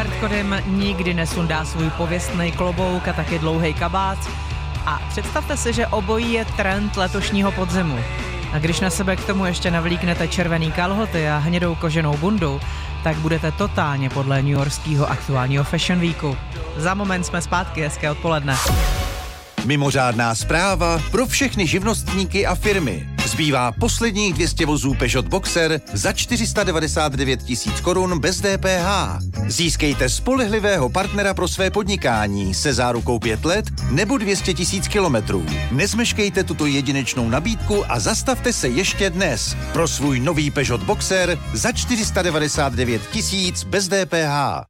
Robert Kodym nikdy nesundá svůj pověstný klobouk a taky dlouhej kabát. A představte si, že obojí je trend letošního podzimu. A když na sebe k tomu ještě navlíknete červený kalhoty a hnědou koženou bundu, tak budete totálně podle newyorského aktuálního Fashion Weeku. Za moment jsme zpátky, hezké odpoledne. Mimořádná zpráva pro všechny živnostníky a firmy. Zbývá posledních 200 vozů Peugeot Boxer za 499 000 korun bez DPH. Získejte spolehlivého partnera pro své podnikání se zárukou 5 let nebo 200 000 kilometrů. Nezmeškejte tuto jedinečnou nabídku a zastavte se ještě dnes pro svůj nový Peugeot Boxer za 499 000 bez DPH.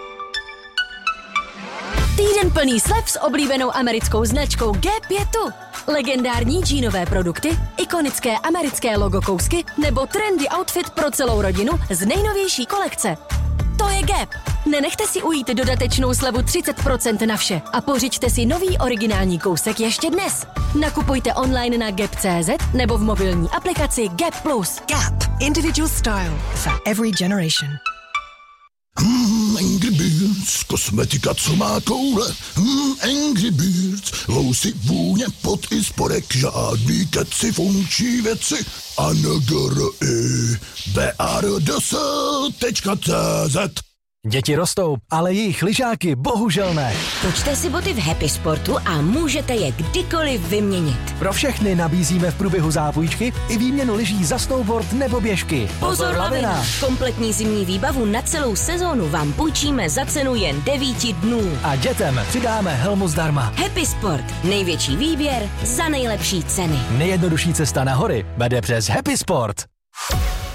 Týden plný slev s oblíbenou americkou značkou Gap je tu. Legendární džínové produkty, ikonické americké logo kousky nebo trendy outfit pro celou rodinu z nejnovější kolekce. To je Gap. Nenechte si ujít dodatečnou slevu 30% na vše a pořiďte si nový originální kousek ještě dnes. Nakupujte online na gap.cz nebo v mobilní aplikaci Gap+. Gap. Individual style for every generation. Angry Birds, kosmetika, co má koule. Angry Birds, housy, vůně, pot i spodek, žádný keci, funkční věci. BARDS.cz. Děti rostou, ale jejich lyžáky bohužel ne. Točte si boty v Happy Sportu a můžete je kdykoliv vyměnit. Pro všechny nabízíme v průběhu zápůjčky i výměnu lyží za snowboard nebo běžky. Pozor, lavina! Kompletní zimní výbavu na celou sezónu vám půjčíme za cenu jen 9 dnů. A dětem přidáme helmu zdarma. Happy Sport. Největší výběr za nejlepší ceny. Nejjednodušší cesta na hory vede přes Happy Sport.